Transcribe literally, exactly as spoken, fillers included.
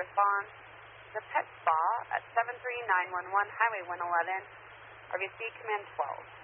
response. The Pet Spa at seven three nine one one Highway one eleven, R B C Command twelve.